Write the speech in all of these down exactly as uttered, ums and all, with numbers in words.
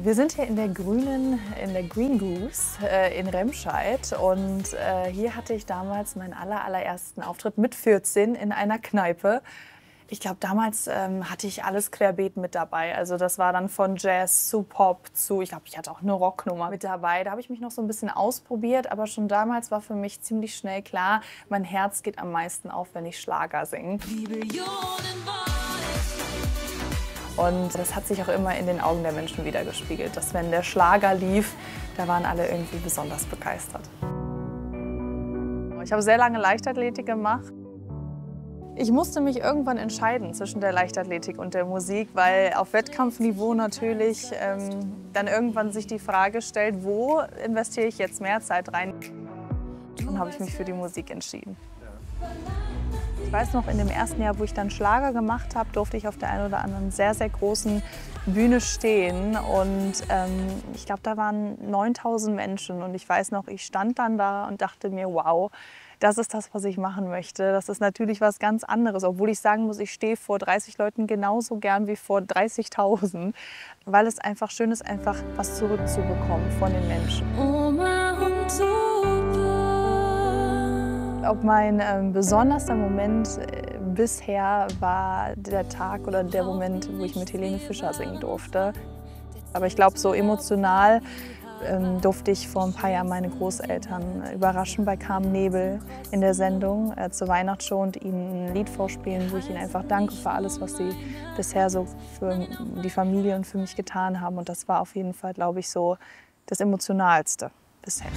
Wir sind hier in der Grünen, in der Green Goose äh, in Remscheid und äh, hier hatte ich damals meinen aller, allerersten Auftritt mit vierzehn in einer Kneipe. Ich glaube, damals ähm, hatte ich alles querbeet mit dabei. Also das war dann von Jazz zu Pop zu, ich glaube, ich hatte auch eine Rocknummer mit dabei. Da habe ich mich noch so ein bisschen ausprobiert, aber schon damals war für mich ziemlich schnell klar, mein Herz geht am meisten auf, wenn ich Schlager singe. Und das hat sich auch immer in den Augen der Menschen widergespiegelt, dass wenn der Schlager lief, da waren alle irgendwie besonders begeistert. Ich habe sehr lange Leichtathletik gemacht. Ich musste mich irgendwann entscheiden zwischen der Leichtathletik und der Musik, weil auf Wettkampfniveau natürlich ähm, dann irgendwann sich die Frage stellt, wo investiere ich jetzt mehr Zeit rein? Dann habe ich mich für die Musik entschieden. Ich weiß noch, in dem ersten Jahr, wo ich dann Schlager gemacht habe, durfte ich auf der einen oder anderen sehr, sehr großen Bühne stehen. Und ähm, ich glaube, da waren neuntausend Menschen. Und ich weiß noch, ich stand dann da und dachte mir, wow, das ist das, was ich machen möchte. Das ist natürlich was ganz anderes. Obwohl ich sagen muss, ich stehe vor dreißig Leuten genauso gern wie vor dreißigtausend. Weil es einfach schön ist, einfach was zurückzubekommen von den Menschen. Ob mein ähm, besonderster Moment äh, bisher war der Tag oder der Moment, wo ich mit Helene Fischer singen durfte. Aber ich glaube, so emotional ähm, durfte ich vor ein paar Jahren meine Großeltern überraschen bei Carmen Nebel in der Sendung äh, zur Weihnachtsshow und ihnen ein Lied vorspielen, wo ich ihnen einfach danke für alles, was sie bisher so für die Familie und für mich getan haben. Und das war auf jeden Fall, glaube ich, so das Emotionalste bisher.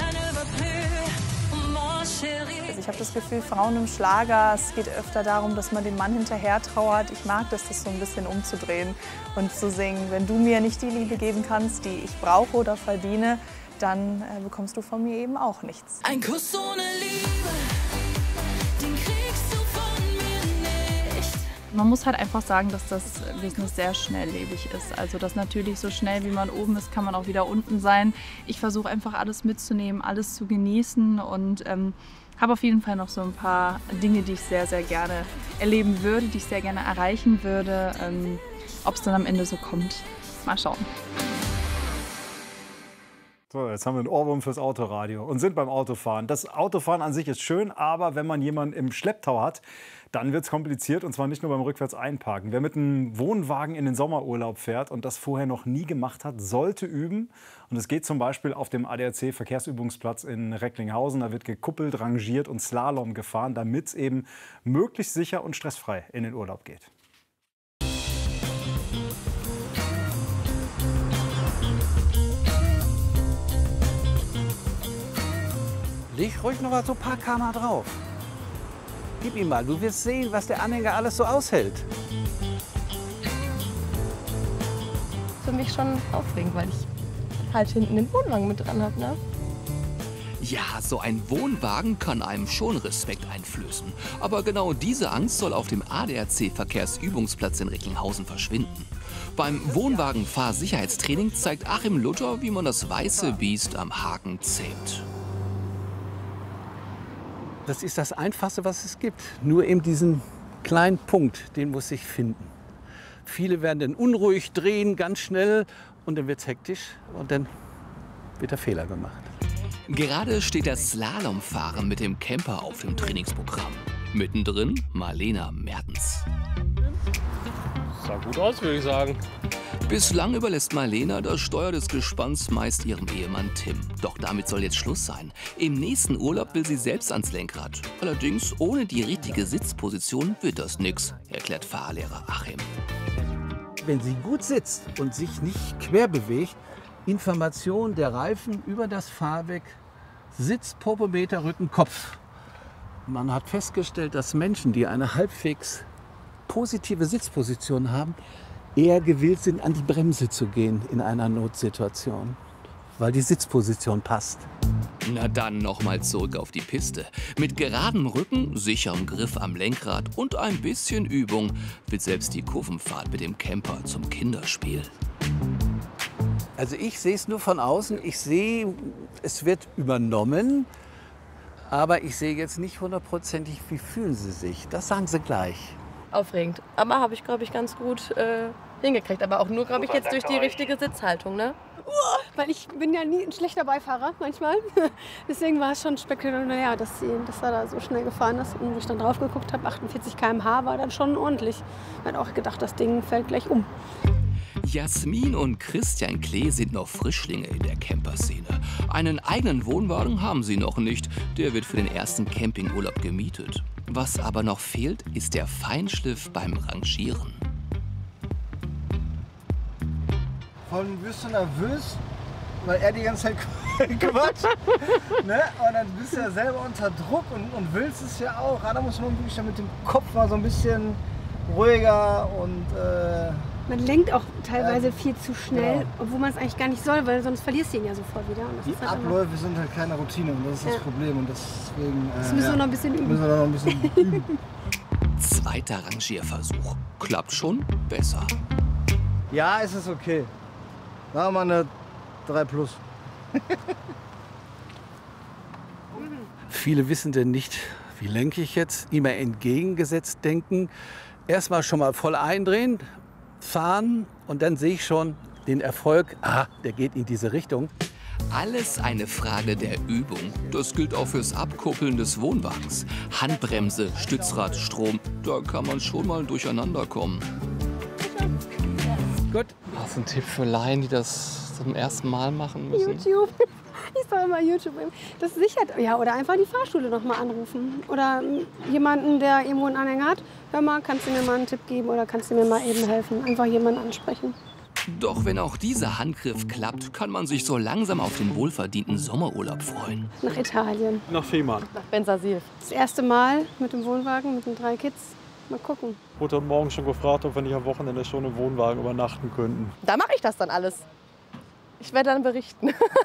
Also ich habe das Gefühl, Frauen im Schlager, es geht öfter darum, dass man dem Mann hinterher trauert. Ich mag das, das so ein bisschen umzudrehen und zu singen, wenn du mir nicht die Liebe geben kannst, die ich brauche oder verdiene, dann äh, bekommst du von mir eben auch nichts. Ein Kuss ohne Liebe, den kriegst du von mir nicht. Man muss halt einfach sagen, dass das Business sehr schnelllebig ist. Also dass natürlich so schnell wie man oben ist, kann man auch wieder unten sein. Ich versuche einfach alles mitzunehmen, alles zu genießen und ähm, habe auf jeden Fall noch so ein paar Dinge, die ich sehr, sehr gerne erleben würde, die ich sehr gerne erreichen würde. Ähm, ob es dann am Ende so kommt, mal schauen. So, jetzt haben wir einen Ohrwurm fürs Autoradio und sind beim Autofahren. Das Autofahren an sich ist schön, aber wenn man jemanden im Schlepptau hat, dann wird es kompliziert und zwar nicht nur beim Rückwärts-Einparken. Wer mit einem Wohnwagen in den Sommerurlaub fährt und das vorher noch nie gemacht hat, sollte üben. Und es geht zum Beispiel auf dem A D A C-Verkehrsübungsplatz in Recklinghausen. Da wird gekuppelt, rangiert und Slalom gefahren, damit es eben möglichst sicher und stressfrei in den Urlaub geht. Leg ruhig noch mal so ein paar Kammer drauf. Gib ihm mal, du wirst sehen, was der Anhänger alles so aushält. Für mich schon aufregend, weil ich halt hinten den Wohnwagen mit dran habe, ne? Ja, so ein Wohnwagen kann einem schon Respekt einflößen. Aber genau diese Angst soll auf dem A D A C-Verkehrsübungsplatz in Recklinghausen verschwinden. Beim Wohnwagenfahrsicherheitstraining zeigt Achim Luther, wie man das weiße Biest am Haken zähmt. Das ist das Einfachste, was es gibt. Nur eben diesen kleinen Punkt, den muss ich finden. Viele werden dann unruhig, drehen ganz schnell und dann wird es hektisch und dann wird der Fehler gemacht. Gerade steht das Slalomfahren mit dem Camper auf dem Trainingsprogramm. Mittendrin Marlena Mertens. Sah gut aus, würde ich sagen. Bislang überlässt Marlena das Steuer des Gespanns meist ihrem Ehemann Tim. Doch damit soll jetzt Schluss sein. Im nächsten Urlaub will sie selbst ans Lenkrad. Allerdings ohne die richtige Sitzposition wird das nix, erklärt Fahrlehrer Achim. Wenn sie gut sitzt und sich nicht quer bewegt, Information der Reifen über das Fahrwerk, Sitz, Popometer, Rücken, Kopf. Man hat festgestellt, dass Menschen, die eine halbwegs positive Sitzposition haben, eher gewillt sind, an die Bremse zu gehen in einer Notsituation, weil die Sitzposition passt. Na dann nochmal zurück auf die Piste. Mit geradem Rücken, sicherem Griff am Lenkrad und ein bisschen Übung wird selbst die Kurvenfahrt mit dem Camper zum Kinderspiel. Also ich sehe es nur von außen. Ich sehe, es wird übernommen, aber ich sehe jetzt nicht hundertprozentig, wie fühlen Sie sich. Das sagen Sie gleich. Aufregend. Aber habe ich, glaube ich, ganz gut äh, hingekriegt. Aber auch nur, glaube ich, jetzt durch die richtige Sitzhaltung, ne? Weil ich bin ja nie ein schlechter Beifahrer manchmal. Deswegen war es schon spektakulär, dass, sie, dass er da so schnell gefahren ist. Und wo ich dann drauf geguckt habe, achtundvierzig Kilometer pro Stunde war dann schon ordentlich. Ich hatte auch gedacht, das Ding fällt gleich um. Jasmin und Christian Klee sind noch Frischlinge in der Camperszene. Einen eigenen Wohnwagen haben sie noch nicht. Der wird für den ersten Campingurlaub gemietet. Was aber noch fehlt, ist der Feinschliff beim Rangieren. Von wirst du nervös, weil er die ganze Zeit quatscht. Ne? Und dann bist du ja selber unter Druck und, und willst es ja auch. Da muss man wirklich mit dem Kopf mal so ein bisschen ruhiger und... Äh, man lenkt auch teilweise äh, viel zu schnell, genau. Obwohl man es eigentlich gar nicht soll, weil sonst verlierst du ihn ja sofort wieder. Und das die ist halt Abläufe immer... sind halt keine Routine und das ist ja. das Problem. Und deswegen, äh, das müssen wir ja, noch ein bisschen üben. Müssen wir noch ein bisschen üben. Zweiter Rangierversuch. Klappt schon besser. Ja, es ist okay. Machen wir eine drei plus. Viele wissen denn nicht, wie lenke ich jetzt, immer entgegengesetzt denken. Erstmal schon mal voll eindrehen, fahren und dann sehe ich schon den Erfolg, ah, der geht in diese Richtung. Alles eine Frage der Übung. Das gilt auch fürs Abkuppeln des Wohnwagens. Handbremse, Stützrad, Strom, da kann man schon mal durcheinander kommen. Gut. Hast du einen Tipp für Laien, die das zum ersten Mal machen müssen? YouTube. Ich sage immer YouTube. Das sichert. Ja, oder einfach die Fahrschule noch mal anrufen. Oder jemanden, der irgendwo einen Anhänger hat. Hör mal, kannst du mir mal einen Tipp geben oder kannst du mir mal eben helfen? Einfach jemanden ansprechen. Doch wenn auch dieser Handgriff klappt, kann man sich so langsam auf den wohlverdienten Sommerurlaub freuen. Nach Italien. Nach Fehmarn. Nach Bensersiel. Das erste Mal mit dem Wohnwagen, mit den drei Kids. Mal gucken. Ich wurde heute Morgen schon gefragt, ob wir nicht am Wochenende schon im Wohnwagen übernachten könnten. Da mache ich das dann alles. Ich werde dann berichten.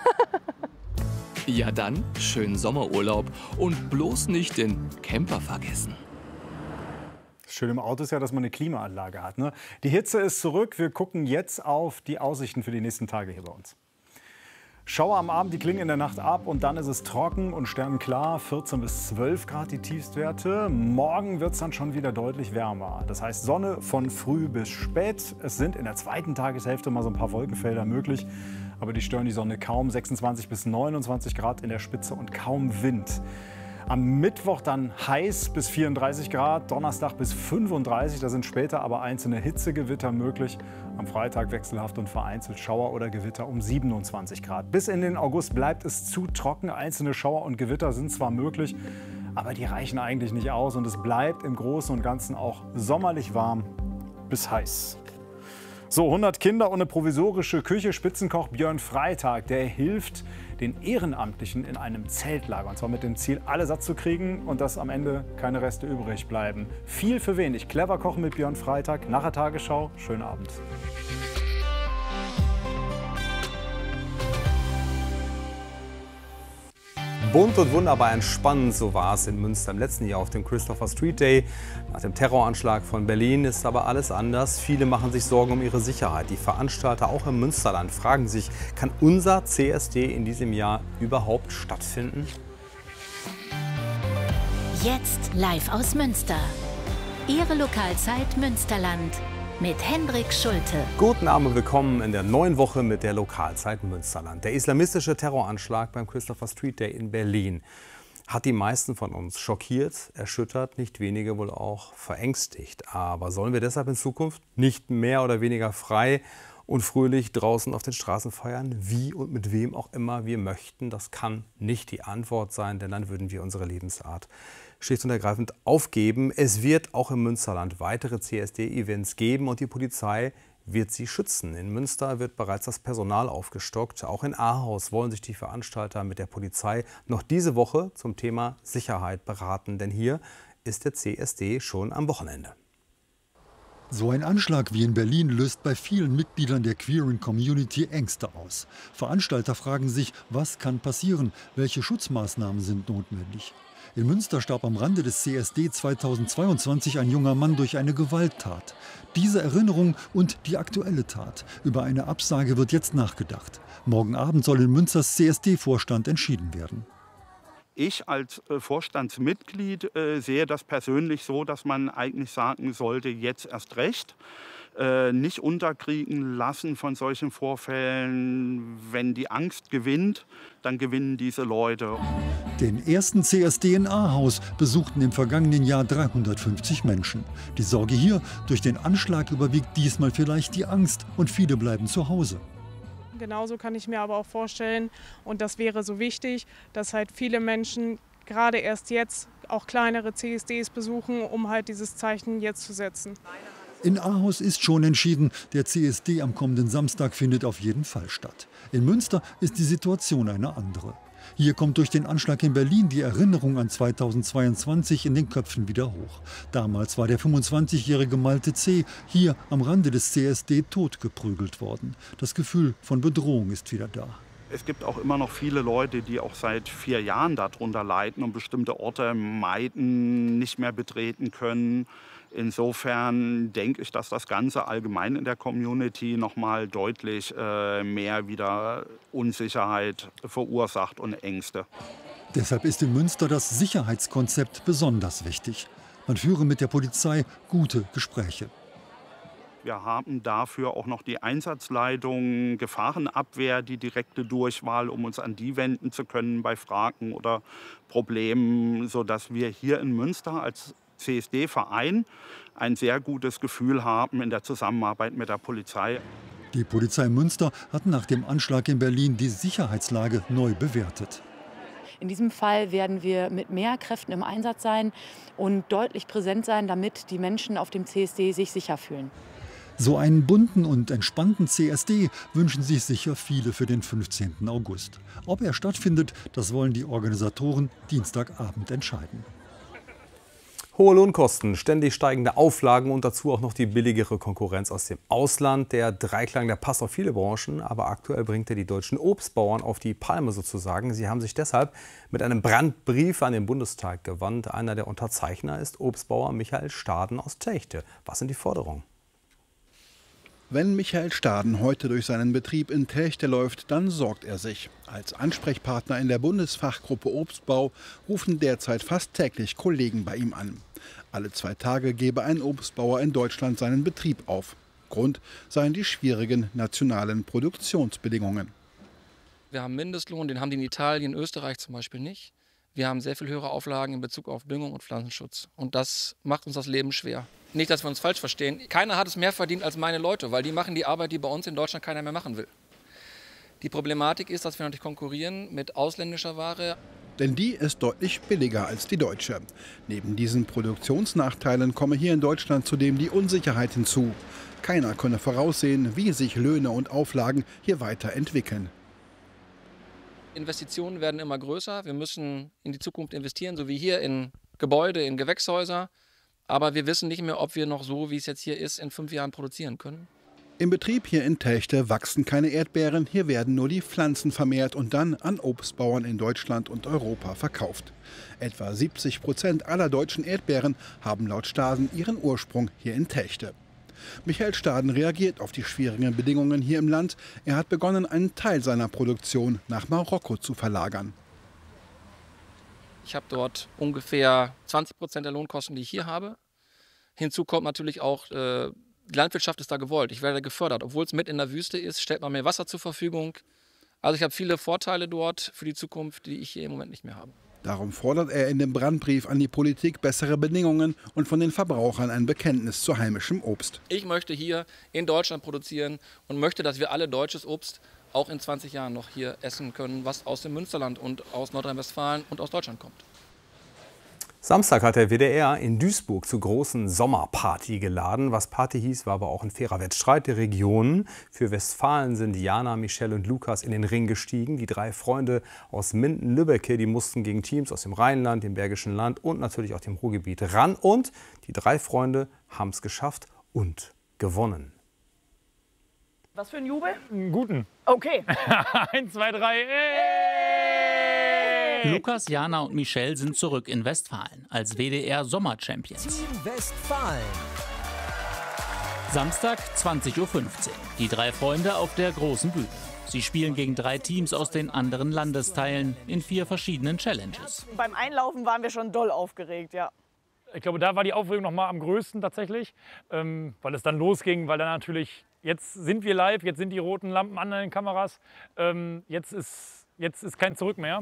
Ja dann, schönen Sommerurlaub und bloß nicht den Camper vergessen. Schön im Auto ist ja, dass man eine Klimaanlage hat. Ne? Die Hitze ist zurück. Wir gucken jetzt auf die Aussichten für die nächsten Tage hier bei uns. Schauer am Abend, die klingen in der Nacht ab und dann ist es trocken und sternenklar. vierzehn bis zwölf Grad die Tiefstwerte. Morgen wird es dann schon wieder deutlich wärmer. Das heißt Sonne von früh bis spät. Es sind in der zweiten Tageshälfte mal so ein paar Wolkenfelder möglich. Aber die stören die Sonne kaum. sechsundzwanzig bis neunundzwanzig Grad in der Spitze und kaum Wind. Am Mittwoch dann heiß bis vierunddreißig Grad, Donnerstag bis fünfunddreißig, da sind später aber einzelne Hitzegewitter möglich. Am Freitag wechselhaft und vereinzelt Schauer oder Gewitter um siebenundzwanzig Grad. Bis in den August bleibt es zu trocken, einzelne Schauer und Gewitter sind zwar möglich, aber die reichen eigentlich nicht aus und es bleibt im Großen und Ganzen auch sommerlich warm bis heiß. So, hundert Kinder und eine provisorische Küche. Spitzenkoch Björn Freitag, der hilft den Ehrenamtlichen in einem Zeltlager. Und zwar mit dem Ziel, alle satt zu kriegen und dass am Ende keine Reste übrig bleiben. Viel für wenig. Clever kochen mit Björn Freitag. Nach der Tagesschau. Schönen Abend. Bunt und wunderbar entspannend, so war es in Münster im letzten Jahr auf dem Christopher Street Day. Nach dem Terroranschlag von Berlin ist aber alles anders. Viele machen sich Sorgen um ihre Sicherheit. Die Veranstalter auch im Münsterland fragen sich, kann unser C S D in diesem Jahr überhaupt stattfinden? Jetzt live aus Münster. Ihre Lokalzeit Münsterland. Mit Hendrik Schulte. Guten Abend und willkommen in der neuen Woche mit der Lokalzeit Münsterland. Der islamistische Terroranschlag beim Christopher Street Day in Berlin hat die meisten von uns schockiert, erschüttert, nicht wenige wohl auch verängstigt. Aber sollen wir deshalb in Zukunft nicht mehr oder weniger frei und fröhlich draußen auf den Straßen feiern, wie und mit wem auch immer wir möchten? Das kann nicht die Antwort sein, denn dann würden wir unsere Lebensart schlicht und ergreifend aufgeben. Es wird auch im Münsterland weitere C S D-Events geben und die Polizei wird sie schützen. In Münster wird bereits das Personal aufgestockt. Auch in Ahaus wollen sich die Veranstalter mit der Polizei noch diese Woche zum Thema Sicherheit beraten, denn hier ist der C S D schon am Wochenende. So ein Anschlag wie in Berlin löst bei vielen Mitgliedern der queeren Community Ängste aus. Veranstalter fragen sich, was kann passieren, welche Schutzmaßnahmen sind notwendig. In Münster starb am Rande des C S D zweitausendzweiundzwanzig ein junger Mann durch eine Gewalttat. Diese Erinnerung und die aktuelle Tat. Über eine Absage wird jetzt nachgedacht. Morgen Abend soll in Münsters C S D-Vorstand entschieden werden. Ich als äh, Vorstandsmitglied äh, sehe das persönlich so, dass man eigentlich sagen sollte, jetzt erst recht. äh, nicht unterkriegen lassen von solchen Vorfällen. Wenn die Angst gewinnt, dann gewinnen diese Leute. Den ersten C S D in Ahaus besuchten im vergangenen Jahr dreihundertfünfzig Menschen. Die Sorge hier, durch den Anschlag überwiegt diesmal vielleicht die Angst und viele bleiben zu Hause. Genauso kann ich mir aber auch vorstellen, und das wäre so wichtig, dass halt viele Menschen gerade erst jetzt auch kleinere C S Ds besuchen, um halt dieses Zeichen jetzt zu setzen. In Ahaus ist schon entschieden, der C S D am kommenden Samstag findet auf jeden Fall statt. In Münster ist die Situation eine andere. Hier kommt durch den Anschlag in Berlin die Erinnerung an zweitausendzweiundzwanzig in den Köpfen wieder hoch. Damals war der fünfundzwanzigjährige Malte C. hier am Rande des C S D totgeprügelt worden. Das Gefühl von Bedrohung ist wieder da. Es gibt auch immer noch viele Leute, die auch seit vier Jahren darunter leiden und bestimmte Orte meiden, nicht mehr betreten können. Insofern denke ich, dass das Ganze allgemein in der Community noch mal deutlich äh, mehr wieder Unsicherheit verursacht und Ängste. Deshalb ist in Münster das Sicherheitskonzept besonders wichtig. Man führe mit der Polizei gute Gespräche. Wir haben dafür auch noch die Einsatzleitung, Gefahrenabwehr, die direkte Durchwahl, um uns an die wenden zu können bei Fragen oder Problemen, sodass wir hier in Münster als C S D-Verein ein sehr gutes Gefühl haben in der Zusammenarbeit mit der Polizei. Die Polizei Münster hat nach dem Anschlag in Berlin die Sicherheitslage neu bewertet. In diesem Fall werden wir mit mehr Kräften im Einsatz sein und deutlich präsent sein, damit die Menschen auf dem C S D sich sicher fühlen. So einen bunten und entspannten C S D wünschen sich sicher viele für den fünfzehnten August. Ob er stattfindet, das wollen die Organisatoren Dienstagabend entscheiden. Hohe Lohnkosten, ständig steigende Auflagen und dazu auch noch die billigere Konkurrenz aus dem Ausland. Der Dreiklang, der passt auf viele Branchen, aber aktuell bringt er die deutschen Obstbauern auf die Palme sozusagen. Sie haben sich deshalb mit einem Brandbrief an den Bundestag gewandt. Einer der Unterzeichner ist Obstbauer Michael Staden aus Techte. Was sind die Forderungen? Wenn Michael Staden heute durch seinen Betrieb in Techte läuft, dann sorgt er sich. Als Ansprechpartner in der Bundesfachgruppe Obstbau rufen derzeit fast täglich Kollegen bei ihm an. Alle zwei Tage gebe ein Obstbauer in Deutschland seinen Betrieb auf. Grund seien die schwierigen nationalen Produktionsbedingungen. Wir haben Mindestlohn, den haben die in Italien, Österreich zum Beispiel nicht. Wir haben sehr viel höhere Auflagen in Bezug auf Düngung und Pflanzenschutz. Und das macht uns das Leben schwer. Nicht, dass wir uns falsch verstehen. Keiner hat es mehr verdient als meine Leute, weil die machen die Arbeit, die bei uns in Deutschland keiner mehr machen will. Die Problematik ist, dass wir natürlich konkurrieren mit ausländischer Ware. Denn die ist deutlich billiger als die deutsche. Neben diesen Produktionsnachteilen komme hier in Deutschland zudem die Unsicherheit hinzu. Keiner könne voraussehen, wie sich Löhne und Auflagen hier weiterentwickeln. Investitionen werden immer größer. Wir müssen in die Zukunft investieren, so wie hier in Gebäude, in Gewächshäuser. Aber wir wissen nicht mehr, ob wir noch so, wie es jetzt hier ist, in fünf Jahren produzieren können. Im Betrieb hier in Techte wachsen keine Erdbeeren. Hier werden nur die Pflanzen vermehrt und dann an Obstbauern in Deutschland und Europa verkauft. Etwa siebzig Prozent aller deutschen Erdbeeren haben laut Staden ihren Ursprung hier in Techte. Michael Staden reagiert auf die schwierigen Bedingungen hier im Land. Er hat begonnen, einen Teil seiner Produktion nach Marokko zu verlagern. Ich habe dort ungefähr zwanzig Prozent der Lohnkosten, die ich hier habe. Hinzu kommt natürlich auch, äh, die Landwirtschaft ist da gewollt. Ich werde gefördert. Obwohl es mit in der Wüste ist, stellt man mir Wasser zur Verfügung. Also ich habe viele Vorteile dort für die Zukunft, die ich hier im Moment nicht mehr habe. Darum fordert er in dem Brandbrief an die Politik bessere Bedingungen und von den Verbrauchern ein Bekenntnis zu heimischem Obst. Ich möchte hier in Deutschland produzieren und möchte, dass wir alle deutsches Obst auch in zwanzig Jahren noch hier essen können, was aus dem Münsterland und aus Nordrhein-Westfalen und aus Deutschland kommt. Samstag hat der W D R in Duisburg zur großen Sommerparty geladen. Was Party hieß, war aber auch ein fairer Wettstreit der Regionen. Für Westfalen sind Jana, Michelle und Lukas in den Ring gestiegen. Die drei Freunde aus Minden-Lübbecke, die mussten gegen Teams aus dem Rheinland, dem Bergischen Land und natürlich auch dem Ruhrgebiet ran. Und die drei Freunde haben es geschafft und gewonnen. Was für ein Jubel? Einen guten. Okay. Eins, zwei, drei. Hey! Lukas, Jana und Michelle sind zurück in Westfalen als W D R Sommer-Champions. Team Westfalen. Samstag, zwanzig Uhr fünfzehn. Die drei Freunde auf der großen Bühne. Sie spielen gegen drei Teams aus den anderen Landesteilen in vier verschiedenen Challenges. Beim Einlaufen waren wir schon doll aufgeregt, ja. Ich glaube, da war die Aufregung noch mal am größten tatsächlich, ähm, weil es dann losging, weil dann natürlich, jetzt sind wir live, jetzt sind die roten Lampen an den Kameras, ähm, jetzt, ist, jetzt ist kein Zurück mehr.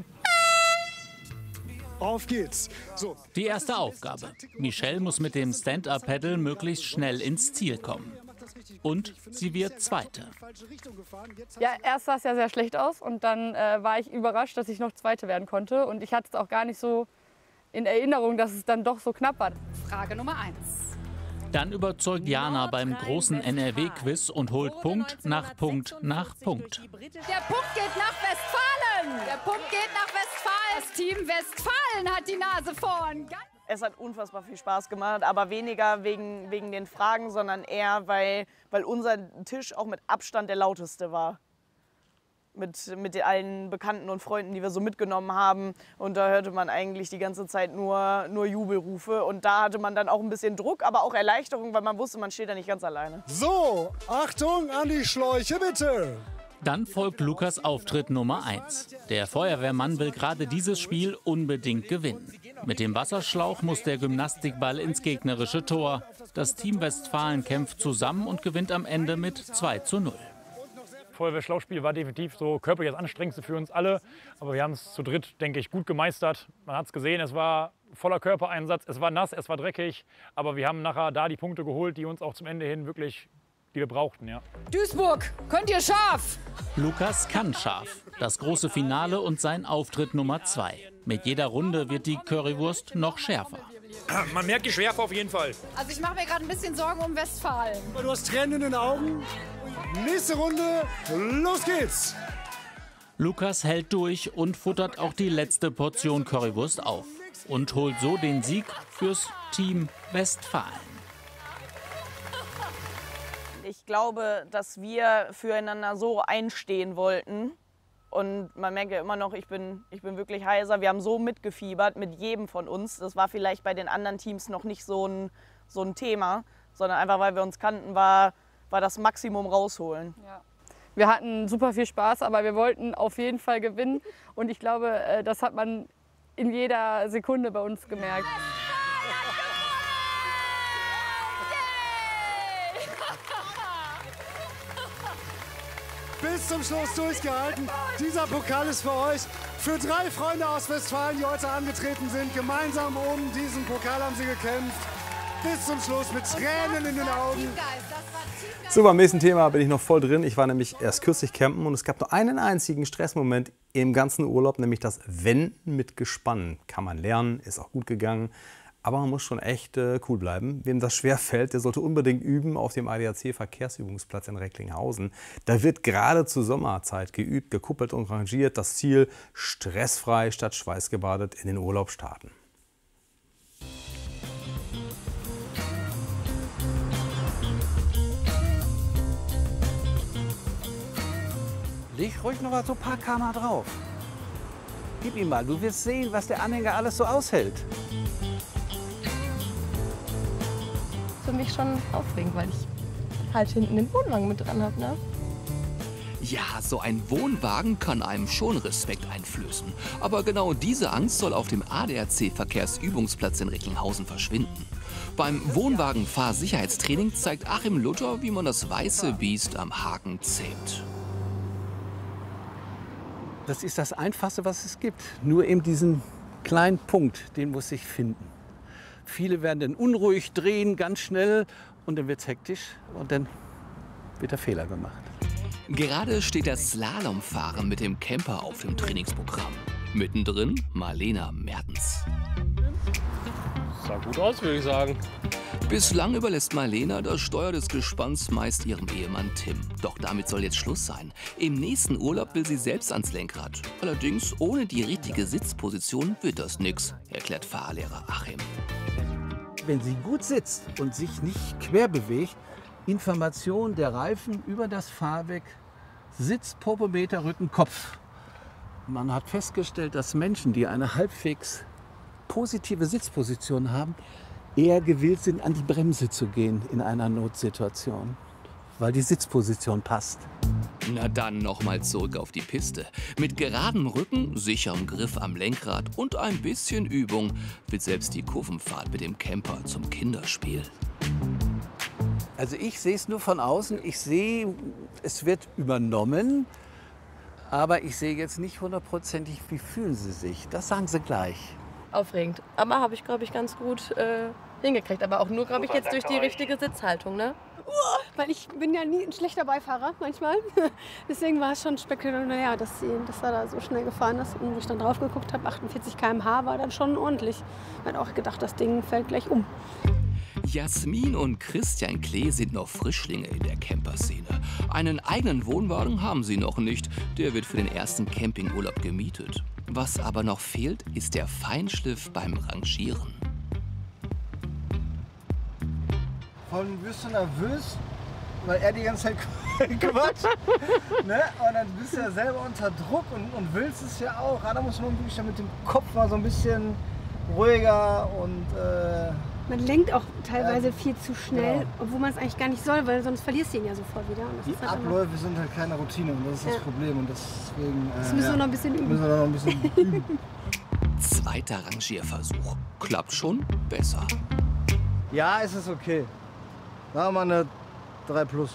Auf geht's. So. Die erste Aufgabe. Michelle muss mit dem Stand-Up-Paddle möglichst schnell ins Ziel kommen. Und sie wird Zweite. Ja, erst sah es ja sehr schlecht aus und dann äh, war ich überrascht, dass ich noch Zweite werden konnte. Und ich hatte es auch gar nicht so in Erinnerung, dass es dann doch so knapp war. Frage Nummer eins. Dann überzeugt Jana beim großen N R W-Quiz und holt Punkt nach Punkt nach Punkt. Der Punkt geht nach Westfalen. Der Punkt geht nach Westfalen. Das Team Westfalen hat die Nase vorn. Es hat unfassbar viel Spaß gemacht, aber weniger wegen, wegen den Fragen, sondern eher, weil, weil unser Tisch auch mit Abstand der lauteste war. Mit, mit allen Bekannten und Freunden, die wir so mitgenommen haben. Und da hörte man eigentlich die ganze Zeit nur, nur Jubelrufe. Und da hatte man dann auch ein bisschen Druck, aber auch Erleichterung, weil man wusste, man steht da nicht ganz alleine. So, Achtung an die Schläuche bitte. Dann folgt Lukas Auftritt Nummer eins. Der Feuerwehrmann will gerade dieses Spiel unbedingt gewinnen. Mit dem Wasserschlauch muss der Gymnastikball ins gegnerische Tor. Das Team Westfalen kämpft zusammen und gewinnt am Ende mit zwei zu null. Feuerwehrschlauchspiel war definitiv so körperlich das Anstrengendste für uns alle. Aber wir haben es zu dritt, denke ich, gut gemeistert. Man hat es gesehen, es war voller Körpereinsatz, es war nass, es war dreckig. Aber wir haben nachher da die Punkte geholt, die uns auch zum Ende hin wirklich, die wir brauchten. Ja. Duisburg, könnt ihr scharf? Lukas kann scharf. Das große Finale und sein Auftritt Nummer zwei. Mit jeder Runde wird die Currywurst noch schärfer. Man merkt die Schärfe auf jeden Fall. Also ich mache mir gerade ein bisschen Sorgen um Westfalen. Du hast Tränen in den Augen. Nächste Runde, los geht's! Lukas hält durch und futtert auch die letzte Portion Currywurst auf. Und holt so den Sieg fürs Team Westfalen. Ich glaube, dass wir füreinander so einstehen wollten. Und man merkt ja immer noch, ich bin, ich bin wirklich heiser. Wir haben so mitgefiebert mit jedem von uns. Das war vielleicht bei den anderen Teams noch nicht so ein, so ein Thema, sondern einfach, weil wir uns kannten, war, war das Maximum rausholen. Ja. Wir hatten super viel Spaß, aber wir wollten auf jeden Fall gewinnen. Und ich glaube, das hat man in jeder Sekunde bei uns gemerkt. Bis zum Schluss durchgehalten. Dieser Pokal ist für euch. Für drei Freunde aus Westfalen, die heute angetreten sind. Gemeinsam um diesen Pokal haben sie gekämpft. Bis zum Schluss mit Tränen in den Augen. So, beim nächsten Thema bin ich noch voll drin. Ich war nämlich erst kürzlich campen und es gab nur einen einzigen Stressmoment im ganzen Urlaub, nämlich das Wenden mit Gespann. Kann man lernen, ist auch gut gegangen. Aber man muss schon echt äh, cool bleiben. Wem das schwer fällt, der sollte unbedingt üben auf dem A D A C-Verkehrsübungsplatz in Recklinghausen. Da wird gerade zur Sommerzeit geübt, gekuppelt und rangiert. Das Ziel: stressfrei statt schweißgebadet in den Urlaub starten. Leg ruhig noch mal so ein paar Kammer drauf. Gib ihm mal, du wirst sehen, was der Anhänger alles so aushält. Für mich schon aufregend, weil ich halt hinten den Wohnwagen mit dran habe, ne? Ja, so ein Wohnwagen kann einem schon Respekt einflößen. Aber genau diese Angst soll auf dem A D A C-Verkehrsübungsplatz in Recklinghausen verschwinden. Beim Wohnwagenfahrsicherheitstraining zeigt Achim Luther, wie man das weiße Biest am Haken zähmt. Das ist das Einfachste, was es gibt. Nur eben diesen kleinen Punkt, den muss ich finden. Viele werden dann unruhig, drehen ganz schnell und dann wird es hektisch und dann wird der Fehler gemacht. Gerade steht das Slalomfahren mit dem Camper auf dem Trainingsprogramm. Mittendrin Marlena Mertens. Sah gut aus, würde ich sagen. Bislang überlässt Marlena das Steuer des Gespanns meist ihrem Ehemann Tim. Doch damit soll jetzt Schluss sein. Im nächsten Urlaub will sie selbst ans Lenkrad. Allerdings ohne die richtige Sitzposition wird das nix, erklärt Fahrlehrer Achim. Wenn sie gut sitzt und sich nicht quer bewegt, Information der Reifen über das Fahrwerk, Sitz, Popometer, Rücken, Kopf. Man hat festgestellt, dass Menschen, die eine halbwegs positive Sitzposition haben, eher gewillt sind, an die Bremse zu gehen in einer Notsituation, weil die Sitzposition passt. Na dann nochmal zurück auf die Piste. Mit geradem Rücken, sicherem Griff am Lenkrad und ein bisschen Übung wird selbst die Kurvenfahrt mit dem Camper zum Kinderspiel. Also ich sehe es nur von außen. Ich sehe, es wird übernommen. Aber ich sehe jetzt nicht hundertprozentig, wie fühlen Sie sich. Das sagen Sie gleich. Aufregend. Aber habe ich, glaube ich, ganz gut äh, hingekriegt. Aber auch nur, glaube ich, jetzt durch die richtige Sitzhaltung, ne? Weil ich bin ja nie ein schlechter Beifahrer manchmal. Deswegen war es schon spektakulär, dass, sie, dass er da so schnell gefahren ist. Und wo ich dann drauf geguckt habe, achtundvierzig Kilometer pro Stunde war dann schon ordentlich. Ich habe auch gedacht, das Ding fällt gleich um. Jasmin und Christian Klee sind noch Frischlinge in der Camperszene. Einen eigenen Wohnwagen haben sie noch nicht. Der wird für den ersten Campingurlaub gemietet. Was aber noch fehlt, ist der Feinschliff beim Rangieren. Von wirst du nervös, weil er die ganze Zeit quatscht. Ne? Und dann bist du ja selber unter Druck und, und willst es ja auch. Da muss man wirklich mit dem Kopf mal so ein bisschen ruhiger und... Äh Man lenkt auch teilweise ja, viel zu schnell, genau. Obwohl man es eigentlich gar nicht soll, weil sonst verlierst du ihn ja sofort wieder. Und das die ist halt Abläufe immer... sind halt keine Routine und das ist ja. das Problem. Und deswegen, äh, das müssen ja, wir noch ein bisschen üben. Müssen wir noch ein bisschen üben. Zweiter Rangierversuch. Klappt schon besser. Ja, es ist okay. Machen wir mal eine drei plus.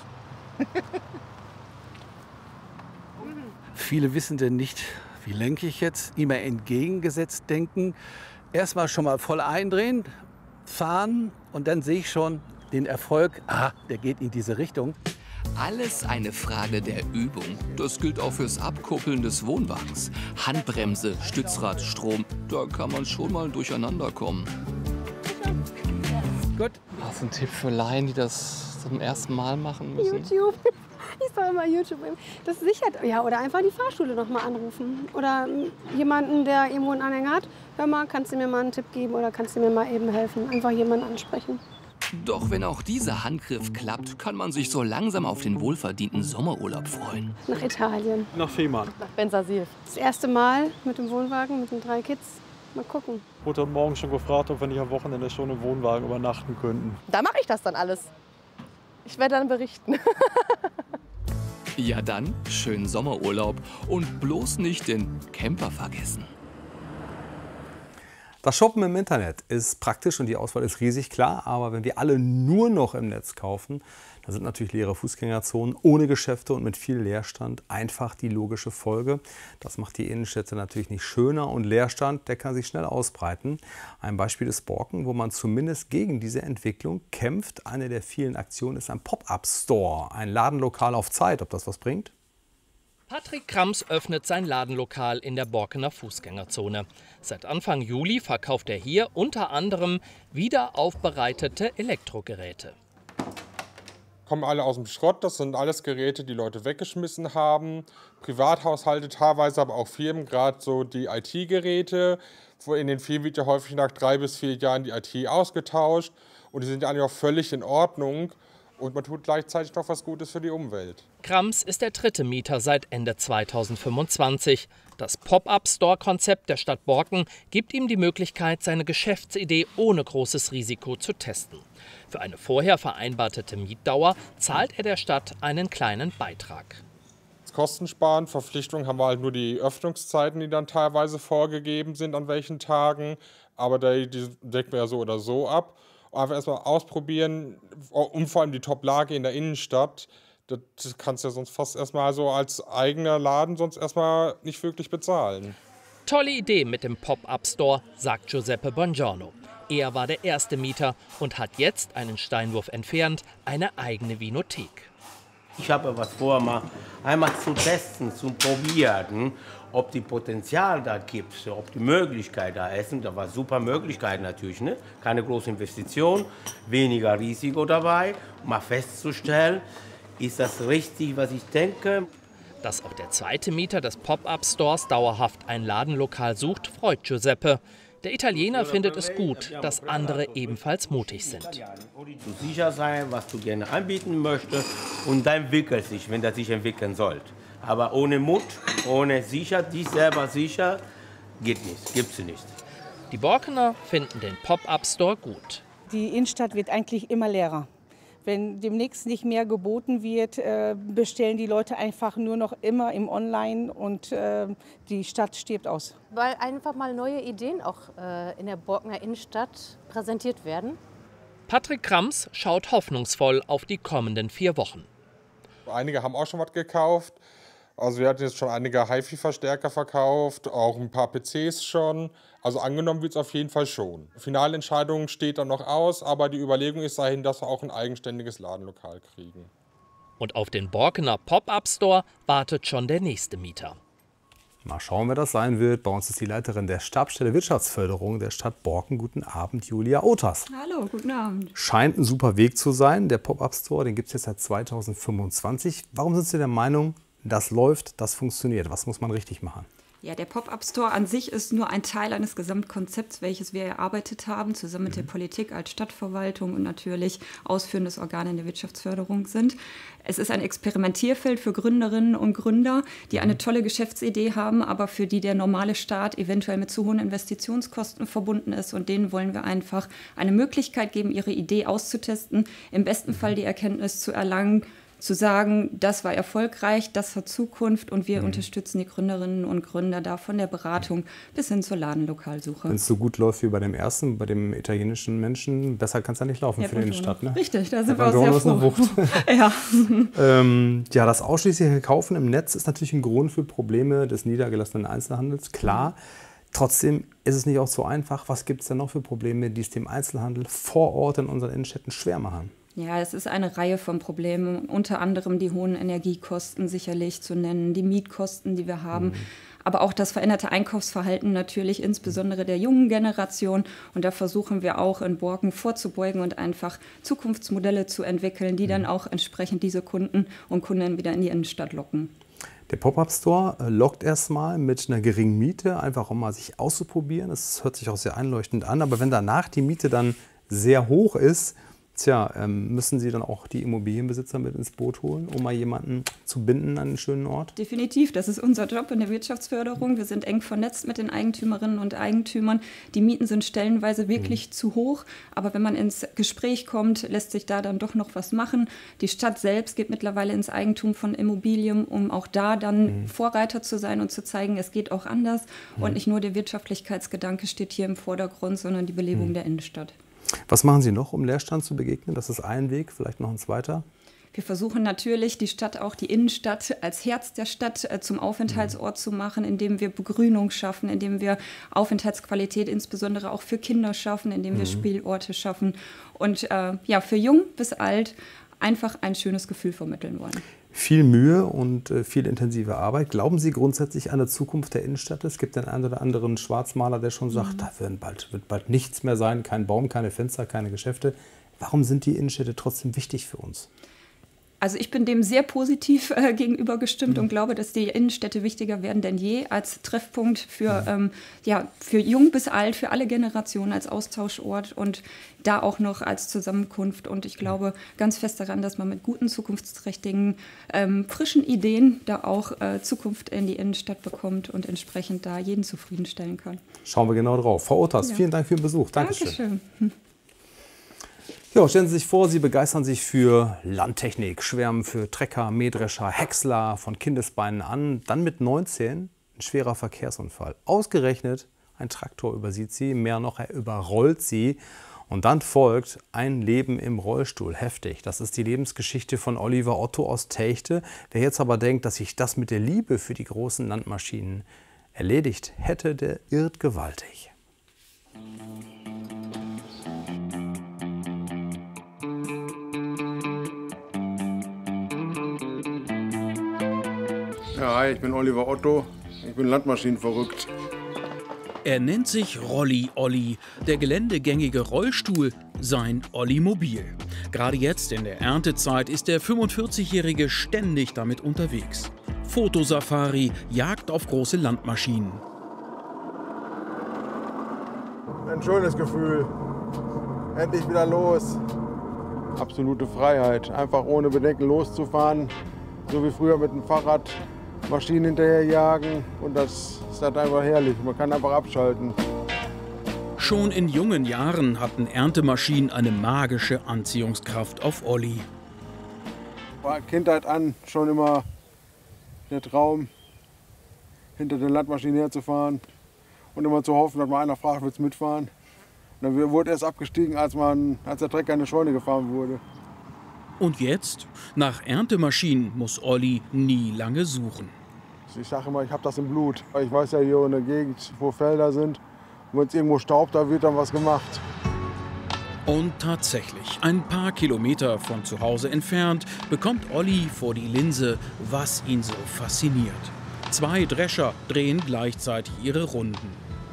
Viele wissen denn nicht, wie lenke ich jetzt, immer entgegengesetzt denken. Erstmal schon mal voll eindrehen, fahren und dann sehe ich schon den Erfolg, ah, der geht in diese Richtung. Alles eine Frage der Übung. Das gilt auch fürs Abkuppeln des Wohnwagens. Handbremse, Stützrad, Strom, da kann man schon mal durcheinander kommen. Gut. Hast du einen Tipp für Laien, die das zum ersten Mal machen müssen? YouTube. Ich sage mal YouTube. Das sichert. Ja, oder einfach die Fahrschule noch mal anrufen. Oder jemanden, der irgendwo einen Anhänger hat. Hör mal, kannst du mir mal einen Tipp geben oder kannst du mir mal eben helfen? Einfach jemanden ansprechen. Doch wenn auch dieser Handgriff klappt, kann man sich so langsam auf den wohlverdienten Sommerurlaub freuen. Nach Italien. Nach Fehmarn. Nach Bensersiel. Das erste Mal mit dem Wohnwagen, mit den drei Kids. Mal gucken. Ich wurde heute Morgen schon gefragt, ob wir nicht am Wochenende schon im Wohnwagen übernachten könnten. Da mache ich das dann alles. Ich werde dann berichten. Ja dann, schönen Sommerurlaub und bloß nicht den Camper vergessen. Das Shoppen im Internet ist praktisch und die Auswahl ist riesig, klar. Aber wenn wir alle nur noch im Netz kaufen, dann sind natürlich leere Fußgängerzonen ohne Geschäfte und mit viel Leerstand einfach die logische Folge. Das macht die Innenstädte natürlich nicht schöner und Leerstand, der kann sich schnell ausbreiten. Ein Beispiel ist Borken, wo man zumindest gegen diese Entwicklung kämpft. Eine der vielen Aktionen ist ein Pop-up-Store, ein Ladenlokal auf Zeit. Ob das was bringt? Patrick Krams öffnet sein Ladenlokal in der Borkener Fußgängerzone. Seit Anfang Juli verkauft er hier unter anderem wiederaufbereitete Elektrogeräte. Kommen alle aus dem Schrott, das sind alles Geräte, die Leute weggeschmissen haben. Privathaushalte, teilweise aber auch Firmen, gerade so die I T-Geräte. In den Firmen wird ja häufig nach drei bis vier Jahren die I T ausgetauscht. Und die sind ja eigentlich auch völlig in Ordnung. Und man tut gleichzeitig noch was Gutes für die Umwelt. Krams ist der dritte Mieter seit Ende zweitausendfünfundzwanzig. Das Pop-up-Store-Konzept der Stadt Borken gibt ihm die Möglichkeit, seine Geschäftsidee ohne großes Risiko zu testen. Für eine vorher vereinbarte Mietdauer zahlt er der Stadt einen kleinen Beitrag. Kostensparen, Verpflichtung haben wir halt nur die Öffnungszeiten, die dann teilweise vorgegeben sind, an welchen Tagen. Aber die, die decken wir ja so oder so ab. Einfach erstmal ausprobieren, und vor allem die Top-Lage in der Innenstadt. Das kannst du ja sonst fast erstmal so als eigener Laden sonst erstmal nicht wirklich bezahlen. Tolle Idee mit dem Pop-up-Store, sagt Giuseppe Bongiorno. Er war der erste Mieter und hat jetzt, einen Steinwurf entfernt, eine eigene Vinothek. Ich habe was vor, mal einmal zu testen, zu probieren, ob die Potenzial da gibt, ob die Möglichkeit da ist. Und da war super Möglichkeit natürlich, ne? Keine große Investition, weniger Risiko dabei, um mal festzustellen, ist das richtig, was ich denke. Dass auch der zweite Mieter des Pop-up-Stores dauerhaft ein Ladenlokal sucht, freut Giuseppe. Der Italiener findet es gut, dass andere ebenfalls mutig sind. Du sicher sein, was du gerne anbieten möchtest, und dann entwickelt sich, wenn das sich entwickeln soll. Aber ohne Mut, ohne sicher, dich selber sicher, geht nicht, gibt's nicht. Die Borkener finden den Pop-up-Store gut. Die Innenstadt wird eigentlich immer leerer. Wenn demnächst nicht mehr geboten wird, äh, bestellen die Leute einfach nur noch immer im Online und äh, die Stadt stirbt aus. Weil einfach mal neue Ideen auch äh, in der Borkener Innenstadt präsentiert werden. Patrick Krams schaut hoffnungsvoll auf die kommenden vier Wochen. Einige haben auch schon was gekauft. Also wir hatten jetzt schon einige HiFi-Verstärker verkauft, auch ein paar P Cs schon. Also angenommen wird es auf jeden Fall schon. Finalentscheidung steht dann noch aus, aber die Überlegung ist dahin, dass wir auch ein eigenständiges Ladenlokal kriegen. Und auf den Borkener Pop-Up-Store wartet schon der nächste Mieter. Mal schauen, wer das sein wird. Bei uns ist die Leiterin der Stabsstelle Wirtschaftsförderung der Stadt Borken. Guten Abend, Julia Others. Hallo, guten Abend. Scheint ein super Weg zu sein. Der Pop-Up-Store, den gibt es jetzt seit zweitausendfünfundzwanzig. Warum sind Sie der Meinung, das läuft, das funktioniert? Was muss man richtig machen? Ja, der Pop-Up-Store an sich ist nur ein Teil eines Gesamtkonzepts, welches wir erarbeitet haben, zusammen mit der Politik als Stadtverwaltung und natürlich ausführendes Organ in der Wirtschaftsförderung sind. Es ist ein Experimentierfeld für Gründerinnen und Gründer, die eine tolle Geschäftsidee haben, aber für die der normale Staat eventuell mit zu hohen Investitionskosten verbunden ist. Und denen wollen wir einfach eine Möglichkeit geben, ihre Idee auszutesten, im besten Fall die Erkenntnis zu erlangen, zu sagen, das war erfolgreich, das hat Zukunft und wir mhm. unterstützen die Gründerinnen und Gründer da von der Beratung bis hin zur Ladenlokalsuche. Wenn es so gut läuft wie bei dem ersten, bei dem italienischen Menschen, besser kann es ja nicht laufen ja, für die Innenstadt. Ne? Richtig, da sind wir auch sehr froh. ja. ähm, ja, das ausschließliche Kaufen im Netz ist natürlich ein Grund für Probleme des niedergelassenen Einzelhandels, klar. Trotzdem ist es nicht auch so einfach. Was gibt es denn noch für Probleme, die es dem Einzelhandel vor Ort in unseren Innenstädten schwer machen? Ja, es ist eine Reihe von Problemen, unter anderem die hohen Energiekosten sicherlich zu nennen, die Mietkosten, die wir haben, mhm. aber auch das veränderte Einkaufsverhalten natürlich, insbesondere der jungen Generation. Und da versuchen wir auch in Borken vorzubeugen und einfach Zukunftsmodelle zu entwickeln, die mhm. dann auch entsprechend diese Kunden und Kunden wieder in die Innenstadt locken. Der Pop-Up-Store lockt erstmal mit einer geringen Miete, einfach um mal sich auszuprobieren. Das hört sich auch sehr einleuchtend an, aber wenn danach die Miete dann sehr hoch ist, Tja, ähm, müssen Sie dann auch die Immobilienbesitzer mit ins Boot holen, um mal jemanden zu binden an einen schönen Ort? Definitiv, das ist unser Job in der Wirtschaftsförderung. Wir sind eng vernetzt mit den Eigentümerinnen und Eigentümern. Die Mieten sind stellenweise wirklich mhm. zu hoch, aber wenn man ins Gespräch kommt, lässt sich da dann doch noch was machen. Die Stadt selbst geht mittlerweile ins Eigentum von Immobilien, um auch da dann mhm. Vorreiter zu sein und zu zeigen, es geht auch anders. Mhm. Und nicht nur der Wirtschaftlichkeitsgedanke steht hier im Vordergrund, sondern die Belebung mhm. der Innenstadt. Was machen Sie noch, um Leerstand zu begegnen? Das ist ein Weg, vielleicht noch ein zweiter? Wir versuchen natürlich, die Stadt, auch die Innenstadt, als Herz der Stadt äh, zum Aufenthaltsort mhm. zu machen, indem wir Begrünung schaffen, indem wir Aufenthaltsqualität insbesondere auch für Kinder schaffen, indem wir mhm. Spielorte schaffen und äh, ja, für jung bis alt einfach ein schönes Gefühl vermitteln wollen. Viel Mühe und äh, viel intensive Arbeit. Glauben Sie grundsätzlich an die Zukunft der Innenstadt? Es gibt den einen oder anderen Schwarzmaler, der schon sagt, mhm. da wird bald, wird bald nichts mehr sein, kein Baum, keine Fenster, keine Geschäfte. Warum sind die Innenstädte trotzdem wichtig für uns? Also ich bin dem sehr positiv äh, gegenüber gestimmt mhm. und glaube, dass die Innenstädte wichtiger werden denn je als Treffpunkt für, mhm. ähm, ja, für jung bis alt, für alle Generationen, als Austauschort und da auch noch als Zusammenkunft. Und ich glaube ganz fest daran, dass man mit guten, zukunftsträchtigen, ähm, frischen Ideen da auch äh, Zukunft in die Innenstadt bekommt und entsprechend da jeden zufriedenstellen kann. Schauen wir genau drauf. Frau Others, ja. vielen Dank für den Besuch. Dankeschön. Dankeschön. Hm. Ja, stellen Sie sich vor, Sie begeistern sich für Landtechnik, schwärmen für Trecker, Mähdrescher, Häcksler von Kindesbeinen an. Dann mit neunzehn ein schwerer Verkehrsunfall. Ausgerechnet ein Traktor übersieht Sie, mehr noch, er überrollt Sie. Und dann folgt ein Leben im Rollstuhl. Heftig. Das ist die Lebensgeschichte von Oliver Otto aus Techte. Wer jetzt aber denkt, dass sich das mit der Liebe für die großen Landmaschinen erledigt hätte, der irrt gewaltig. Ja, hi, ich bin Oliver Otto. Ich bin Landmaschinenverrückt. Er nennt sich Rolli Olli, der geländegängige Rollstuhl, sein Ollimobil. Gerade jetzt in der Erntezeit ist der fünfundvierzigjährige ständig damit unterwegs. Fotosafari, Jagd auf große Landmaschinen. Ein schönes Gefühl. Endlich wieder los. Absolute Freiheit. Einfach ohne Bedenken loszufahren. So wie früher mit dem Fahrrad. Maschinen hinterherjagen und das ist halt einfach herrlich. Man kann einfach abschalten. Schon in jungen Jahren hatten Erntemaschinen eine magische Anziehungskraft auf Olli. War Kindheit an schon immer der Traum, hinter den Landmaschinen herzufahren und immer zu hoffen, dass mal einer fragt, willst du mitfahren? Und dann wurde erst abgestiegen, als, man, als der Trecker in die Scheune gefahren wurde. Und jetzt? Nach Erntemaschinen muss Olli nie lange suchen. Ich sage immer, ich habe das im Blut. Ich weiß ja hier in der Gegend, wo Felder sind. Und wenn es irgendwo staubt, da wird dann was gemacht. Und tatsächlich, ein paar Kilometer von zu Hause entfernt, bekommt Olli vor die Linse, was ihn so fasziniert. Zwei Drescher drehen gleichzeitig ihre Runden.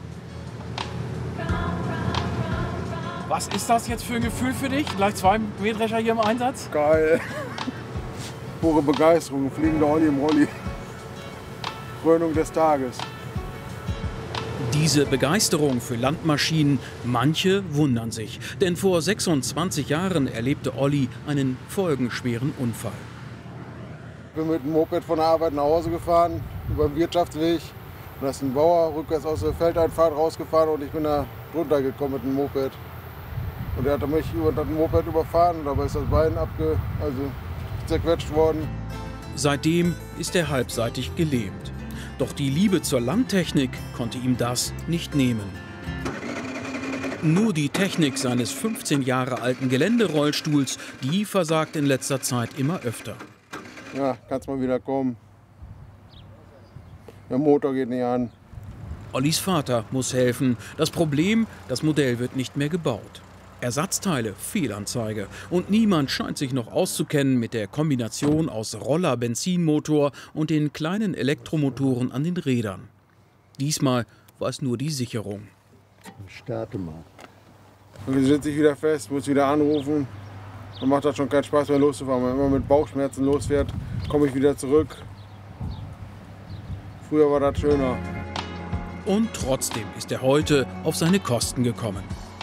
Was ist das jetzt für ein Gefühl für dich? Gleich zwei Mähdrescher hier im Einsatz? Geil. Pure Begeisterung, fliegender Olli im Rolli. Krönung des Tages. Diese Begeisterung für Landmaschinen, manche wundern sich. Denn vor sechsundzwanzig Jahren erlebte Olli einen folgenschweren Unfall. Ich bin mit dem Moped von der Arbeit nach Hause gefahren, über den Wirtschaftsweg. Und da ist ein Bauer rückwärts aus der Feldeinfahrt rausgefahren und ich bin da drunter gekommen mit dem Moped. Und er hat mich über das Moped überfahren und dabei ist das Bein abge, also zerquetscht worden. Seitdem ist er halbseitig gelähmt. Doch die Liebe zur Landtechnik konnte ihm das nicht nehmen. Nur die Technik seines fünfzehn Jahre alten Geländerollstuhls, die versagt in letzter Zeit immer öfter. Ja, kannst mal wieder kommen. Der Motor geht nicht an. Ollis Vater muss helfen. Das Problem, das Modell wird nicht mehr gebaut. Ersatzteile, Fehlanzeige. Und niemand scheint sich noch auszukennen mit der Kombination aus Roller-Benzinmotor und den kleinen Elektromotoren an den Rädern. Diesmal war es nur die Sicherung. Starte mal. Und dann sitze ich wieder fest, muss wieder anrufen. Dann macht das schon keinen Spaß mehr loszufahren. Wenn man mit Bauchschmerzen losfährt, komme ich wieder zurück. Früher war das schöner. Und trotzdem ist er heute auf seine Kosten gekommen.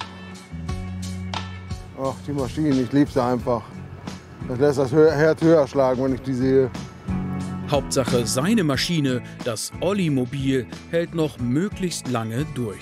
Ach, die Maschinen, ich liebe sie einfach. Das lässt das Herz höher schlagen, wenn ich die sehe. Hauptsache seine Maschine, das Olli-Mobil, hält noch möglichst lange durch.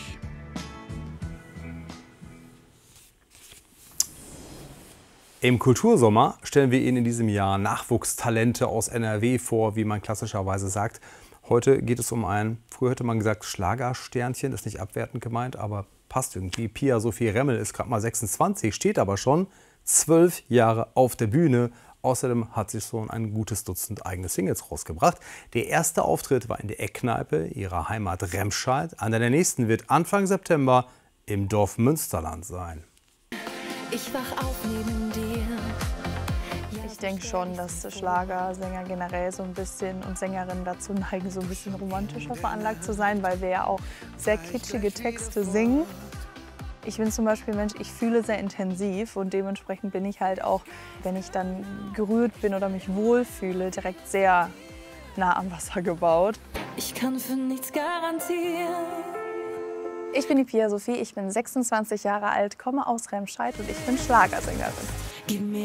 Im Kultursommer stellen wir Ihnen in diesem Jahr Nachwuchstalente aus N R W vor, wie man klassischerweise sagt. Heute geht es um ein, früher hätte man gesagt Schlagersternchen, ist nicht abwertend gemeint, aber passt irgendwie. Pia Sophie Remmel ist gerade mal sechsundzwanzig, steht aber schon zwölf Jahre auf der Bühne. Außerdem hat sie schon ein gutes Dutzend eigene Singles rausgebracht. Der erste Auftritt war in der Eckkneipe ihrer Heimat Remscheid. Einer der nächsten wird Anfang September im Dorf Münsterland sein. Ich wach auf neben dir. Ich denke schon, dass Schlagersänger generell so ein bisschen und Sängerinnen dazu neigen, so ein bisschen romantischer veranlagt zu sein, weil wir ja auch sehr kitschige Texte singen. Ich bin zum Beispiel Mensch, ich fühle sehr intensiv und dementsprechend bin ich halt auch, wenn ich dann gerührt bin oder mich wohlfühle, direkt sehr nah am Wasser gebaut. Ich kann für nichts garantieren. Ich bin die Pia Sophie, ich bin sechsundzwanzig Jahre alt, komme aus Remscheid und ich bin Schlagersängerin.